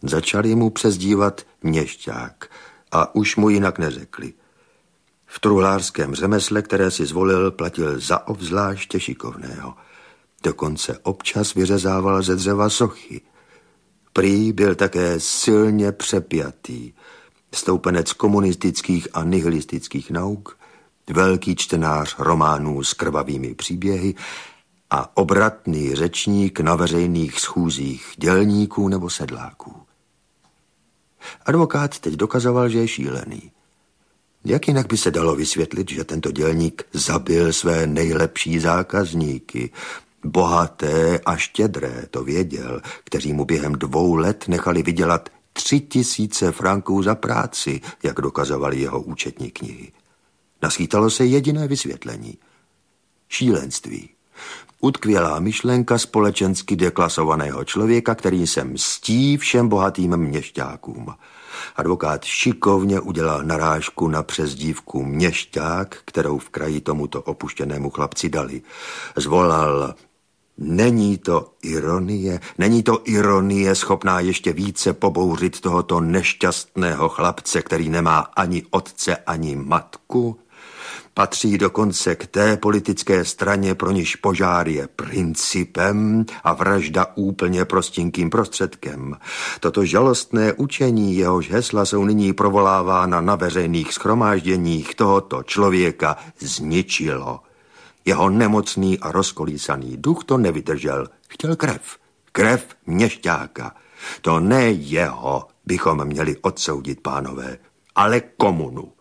Začali mu přezdívat Měšťák a už mu jinak neřekli. V truhlářském řemesle, které si zvolil, platil za obzvláště šikovného. Dokonce občas vyřezával ze dřeva sochy. Prý byl také silně přepjatý, stoupenec komunistických a nihilistických nauk, velký čtenář románů s krvavými příběhy a obratný řečník na veřejných schůzích dělníků nebo sedláků. Advokát teď dokazoval, že je šílený. Jak jinak by se dalo vysvětlit, že tento dělník zabil své nejlepší zákazníky, bohaté a štědré, to věděl, kteří mu během 2 let nechali vydělat 3000 franků za práci, jak dokazovaly jeho účetní knihy. Naskýtalo se jediné vysvětlení. Šílenství. Utkvělá myšlenka společensky deklasovaného člověka, který se mstí všem bohatým měšťákům. Advokát šikovně udělal narážku na přezdívku Měšťák, kterou v kraji tomuto opuštěnému chlapci dali. Zvolal: Není to ironie schopná ještě více pobouřit tohoto nešťastného chlapce, který nemá ani otce, ani matku? Patří dokonce k té politické straně, pro niž požár je principem a vražda úplně prostinkým prostředkem. Toto žalostné učení, jehož hesla jsou nyní provolávána na veřejných shromážděních, tohoto člověka zničilo. Jeho nemocný a rozkolísaný duch to nevydržel. Chtěl krev. Krev Měšťáka. To ne jeho bychom měli odsoudit, pánové, ale komunu.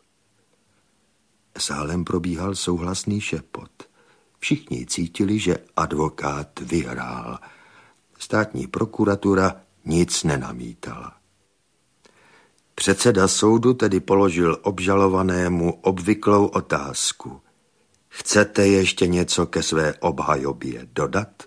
Sálem probíhal souhlasný šepot. Všichni cítili, že advokát vyhrál. Státní prokuratura nic nenamítala. Předseda soudu tedy položil obžalovanému obvyklou otázku. Chcete ještě něco ke své obhajobě dodat?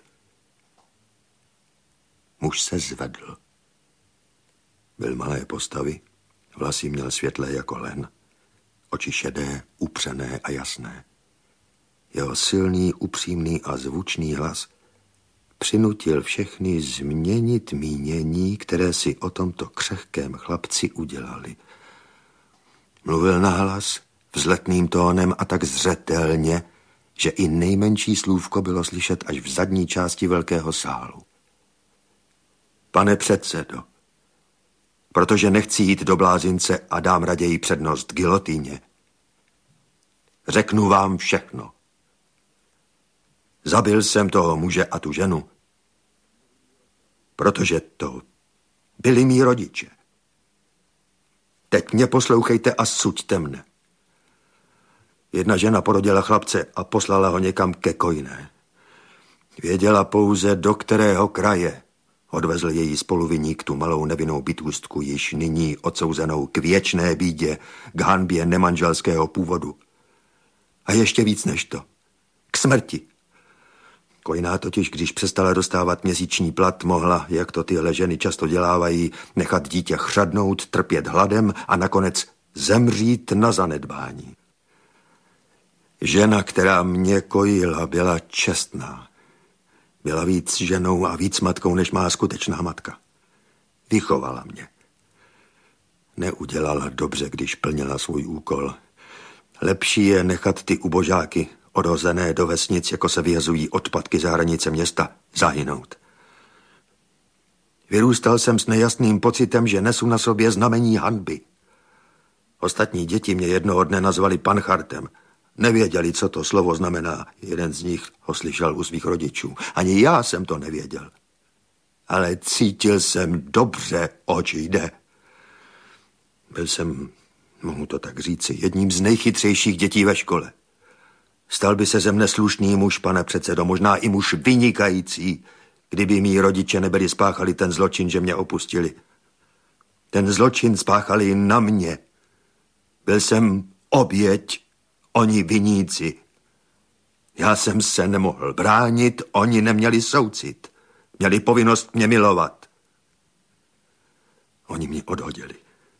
Muž se zvedl. Byl malé postavy, vlasy měl světlé jako len, oči šedé, upřené a jasné. Jeho silný, upřímný a zvučný hlas přinutil všechny změnit mínění, které si o tomto křehkém chlapci udělali. Mluvil nahlas, vzletným tónem a tak zřetelně, že i nejmenší slůvko bylo slyšet až v zadní části velkého sálu. Pane předsedo, protože nechci jít do blázince a dám raději přednost gilotýně, řeknu vám všechno. Zabil jsem toho muže a tu ženu, protože to byli mí rodiče. Teď mě poslouchejte a suďte mne. Jedna žena porodila chlapce a poslala ho někam ke kojné. Věděla pouze, do kterého kraje. Odvezl její spoluviník tu malou nevinnou bytůstku, již nyní odsouzenou k věčné bídě, k hanbě nemanželského původu. A ještě víc než to. K smrti. Kojná totiž, když přestala dostávat měsíční plat, mohla, jak to tyhle ženy často dělávají, nechat dítě chřadnout, trpět hladem a nakonec zemřít na zanedbání. Žena, která mě kojila, byla čestná. Byla víc ženou a víc matkou, než má skutečná matka. Vychovala mě. Neudělala dobře, když plnila svůj úkol. Lepší je nechat ty ubožáky, odhozené do vesnic, jako se vyhazují odpadky za hranice města, zahynout. Vyrůstal jsem s nejasným pocitem, že nesu na sobě znamení hanby. Ostatní děti mě jednoho dne nazvali panchartem. Nevěděli, co to slovo znamená. Jeden z nich ho slyšel u svých rodičů. Ani já jsem to nevěděl. Ale cítil jsem dobře, oč jde. Byl jsem, mohu to tak říci, jedním z nejchytřejších dětí ve škole. Stal by se ze mne slušný muž, pane předsedo, možná i muž vynikající, kdyby mý rodiče nebyli spáchali ten zločin, že mě opustili. Ten zločin spáchali na mě. Byl jsem oběť, oni viníci. Já jsem se nemohl bránit, oni neměli soucit. Měli povinnost mě milovat. Oni mě odhodili.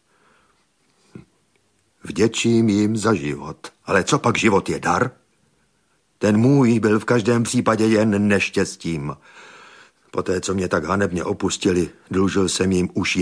Vděčím jim za život. Ale co pak život je dar? Ten můj byl v každém případě jen neštěstím. Poté, co mě tak hanebně opustili, dlužil jsem jim už